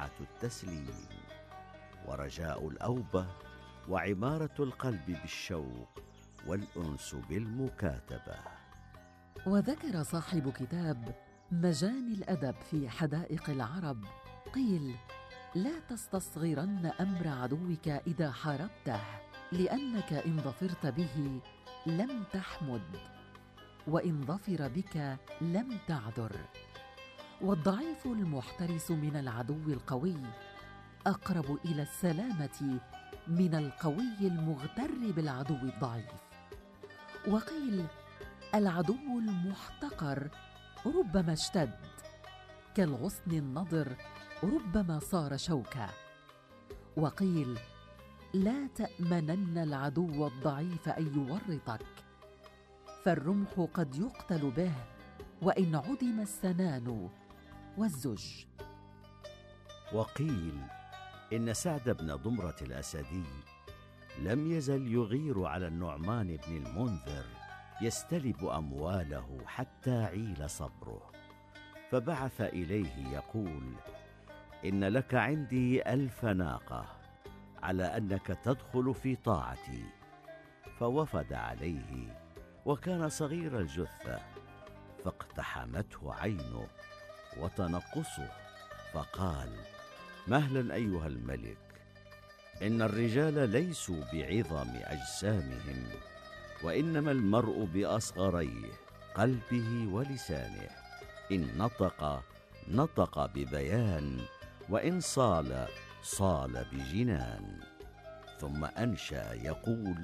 راحة التسليم ورجاء الأوبة وعمارة القلب بالشوق والأنس بالمكاتبة. وذكر صاحب كتاب مجاني الأدب في حدائق العرب قيل: لا تستصغرن أمر عدوك إذا حاربته، لأنك إن ظفرت به لم تحمد، وإن ظفر بك لم تعذر. والضعيف المحترس من العدو القوي أقرب إلى السلامة من القوي المغتر بالعدو الضعيف. وقيل: العدو المحتقر ربما اشتد، كالغصن النضر ربما صار شوكا. وقيل: لا تأمنن العدو الضعيف أن يورطك، فالرمح قد يقتل به وإن عدم السنان والزج. وقيل إن سعد بن ضمرة الأسدي لم يزل يغير على النعمان بن المنذر يستلب أمواله حتى عيل صبره، فبعث إليه يقول: إن لك عندي 1000 ناقة على أنك تدخل في طاعتي. فوفد عليه وكان صغير الجثة، فاقتحمته عينه وتنقصه، فقال: مهلا أيها الملك، إن الرجال ليسوا بعظم أجسامهم، وإنما المرء بأصغريه قلبه ولسانه، إن نطق ببيان، وإن صال بجنان. ثم أنشأ يقول: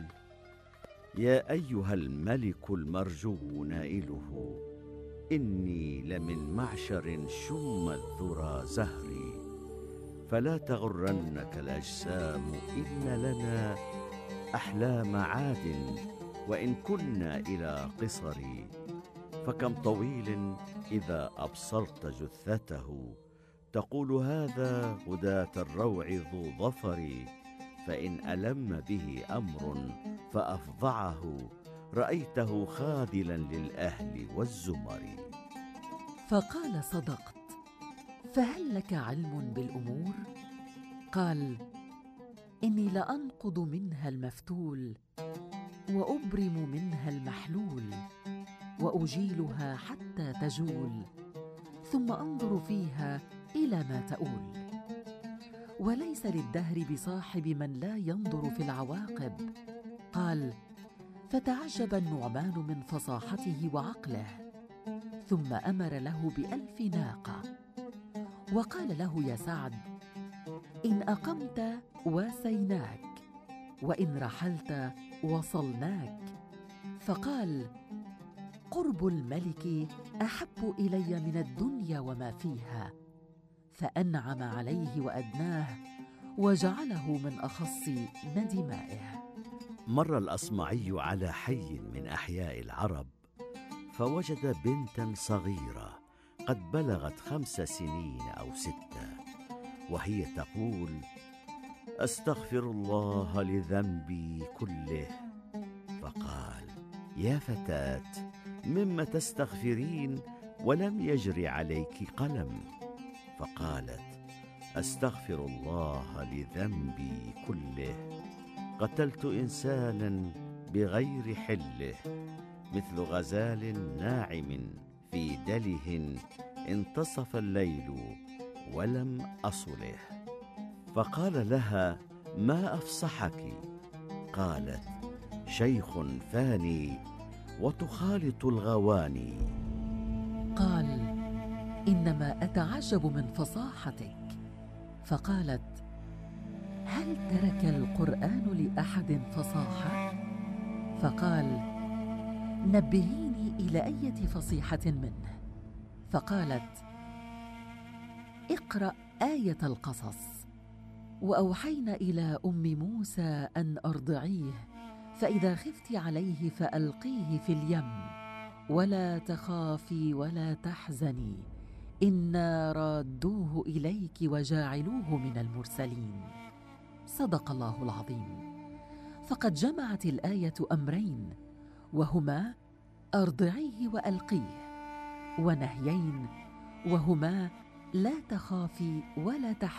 يا أيها الملك المرجو نائله، إني لمن معشر شم الذرى زهري، فلا تغرنك الأجسام إن لنا أحلام عاد، وإن كنا إلى قصر، فكم طويل إذا أبصرت جثته تقول هذا غداة الروع ذو ظفر، فإن ألم به أمر فأفضعه رأيته خاذلا للأهل والزمر. فقال: صدقت، فهل لك علم بالأمور؟ قال: إني لأنقض منها المفتول، وأبرم منها المحلول، وأجيلها حتى تجول، ثم أنظر فيها إلى ما تؤول. وليس للدهر بصاحب من لا ينظر في العواقب. قال: فتعجب النعمان من فصاحته وعقله، ثم أمر له ب1000 ناقة، وقال له: يا سعد، إن أقمت واسيناك، وإن رحلت وصلناك. فقال: قرب الملك أحب إلي من الدنيا وما فيها، فأنعم عليه وأدناه، وجعله من أخص ندمائه. مر الأصمعي على حي من أحياء العرب، فوجد بنتا صغيرة قد بلغت 5 سنين أو 6، وهي تقول: أستغفر الله لذنبي كله. فقال: يا فتاة، مما تستغفرين ولم يجر عليك قلم؟ فقالت: أستغفر الله لذنبي كله، قتلت إنسانا بغير حله، مثل غزال ناعم في دله، انتصف الليل ولم أصله. فقال لها: ما أفصحك؟ قالت: شيخ فاني وتخالط الغواني. قال: إنما أتعجب من فصاحتك. فقالت: هل ترك القرآن لأحد فصاحة؟ فقال: نبهيني إلى أية فصيحة منه. فقالت: اقرأ آية القصص: وأوحينا إلى أم موسى أن أرضعيه، فإذا خفت عليه فألقيه في اليم، ولا تخافي ولا تحزني، إنا رادوه إليك وجاعلوه من المرسلين. صدق الله العظيم. فقد جمعت الآية أمرين، وهما أرضعيه وألقيه، ونهيين، وهما لا تخافي ولا تحزني